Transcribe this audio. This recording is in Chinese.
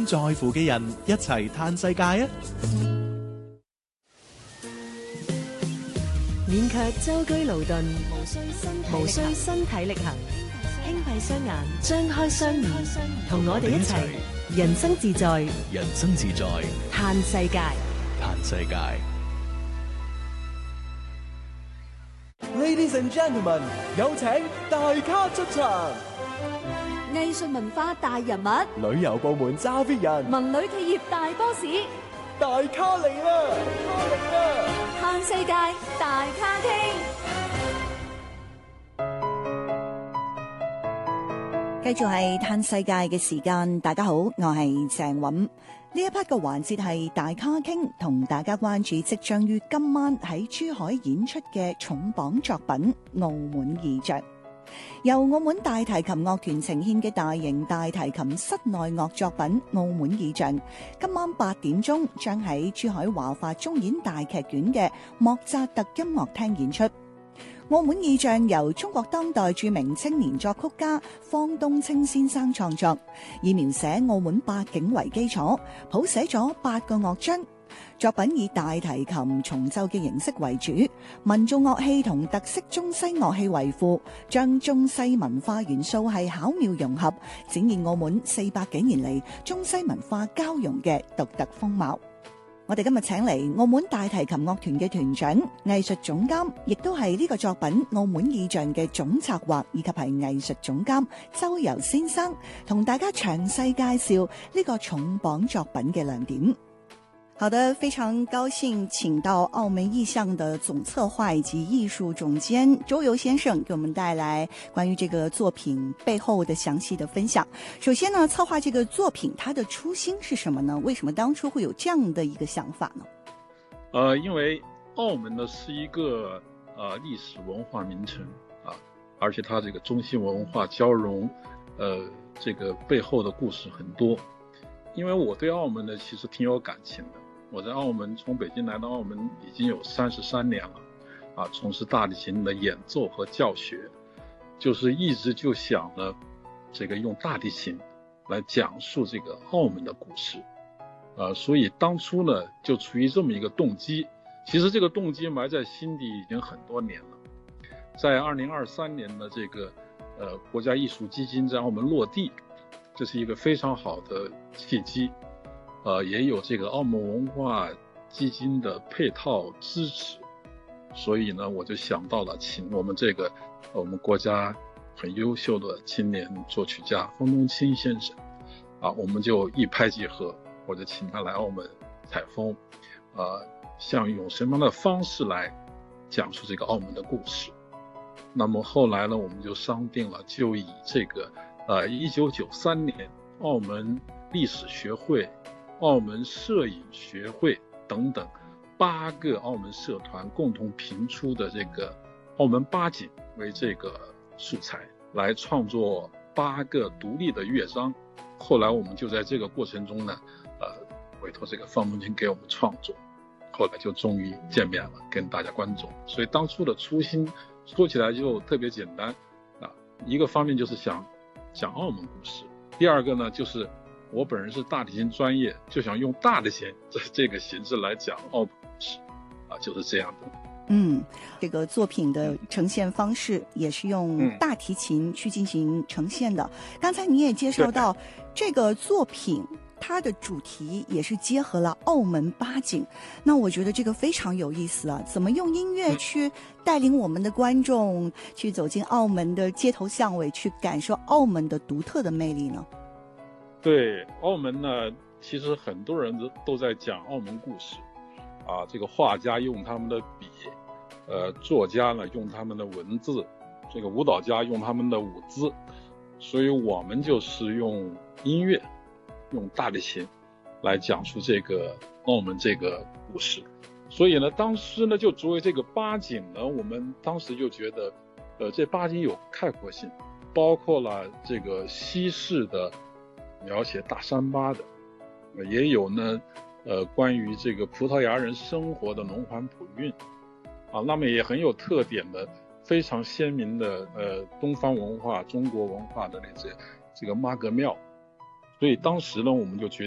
在乎嘅人一齊嘆世界啊！ 勉強舟車勞頓，無需身體力行，輕閉雙眼，張開雙耳，同我哋一齊人生自在， 人生自在， 嘆世界。 嘆世界。 Ladies and gentlemen， 有請大咖出場。 藝術文化大人物， 旅遊部門揸 fit 人， 文旅企業大 boss， 大咖嚟啦！ 嘆世界大咖傾。 繼續係嘆世界嘅時間，大家好，我係鄭韻。呢一 part 嘅環節係大咖傾，同大家關注即將於今晚喺珠海演出嘅重磅作品《澳門意象》。由澳門大提琴樂團呈獻嘅大型大提琴室內樂作品《澳門意象》，今晚8點鐘將喺珠海華發中演大劇院嘅莫扎特音樂廳演出。《澳門意象》由中國當代著名青年作曲家方東青先生創作，以描寫澳門8景為基礎，譜寫咗8個樂章。作品以大提琴重奏嘅形式為主，民族樂器同特色中西樂器為輔，將中西文化元素係巧妙融合，展現澳門400幾年嚟中西文化交融嘅獨特風貌。我哋今日請嚟澳門大提琴樂團嘅團長、藝術總監，亦都係呢個作品《澳門意象》嘅總策劃以及係藝術總監周游先生，同大家詳細介紹呢個重磅作品嘅亮點。好的，非常高興請到澳門意象的總策劃以及藝術總監周游先生給我們帶來關於這個作品背後的詳細的分享。首先呢，策劃這個作品它的初心是什麼呢？為什麼當初會有這樣的一個想法呢？ 因為澳門呢是一個歷史文化名城啊，而且它這個中西文化交融，這個背後的故事很多。因為我對澳門呢其實挺有感情的。我在澳門，從北京來到澳門已經有33年了，啊，從事大提琴的演奏和教學，就是一直就想呢，這個用大提琴來講述這個澳門的故事，所以當初呢就出於這麼一個動機，其實這個動機埋在心底已經很多年了。在2023年的這個國家藝術基金在澳門落地，這是一個非常好的契機。也有這個澳門文化基金的配套支持，所以呢，我就想到了請我們我們國家很優秀的青年作曲家方東青先生，我們就一拍即合，我就請他來澳門採風，想用什麼樣的方式來講述這個澳門的故事。那麼後來呢，我們就商定了，就以這個1993年澳門歷史學會、澳門攝影學會等等8個澳門社團共同評出的這個澳門8景為這個素材，來創作8個獨立的樂章。後來我們就在這個過程中呢，委託這個方東青給我們創作，後來就終於見面了，跟大家觀眾。所以當初的初心說起來就特別簡單啊，一個方面就是想講澳門故事，第二個呢就是我本人是大提琴專業，就想用大提琴這個形式來講澳門故事，就是這樣的。 這個作品的呈現方式也是用大提琴去進行呈現的。剛才你也介紹到，這個作品它的主題也是結合了澳門8景，那我覺得這個非常有意思啊！怎麼用音樂去帶領我們的觀眾去走進澳門的街頭巷尾，去感受澳門的獨特的魅力呢？ 對，澳門呢，其實很多人都在講澳門故事，這個畫家用他們的筆，作家呢用他們的文字，這個舞蹈家用他們的舞姿，所以我們就是用音樂，用大提琴來講述這個澳門這個故事。所以呢，當時呢就作為這個8景呢，我們當時就覺得，這8景有概括性，包括了這個西式的描寫大三巴的，也有呢，關於這個葡萄牙人生活的龍環普運，那麼也很有特點的，非常鮮明的，東方文化、中國文化的這個媽閣廟，所以當時呢，我們就覺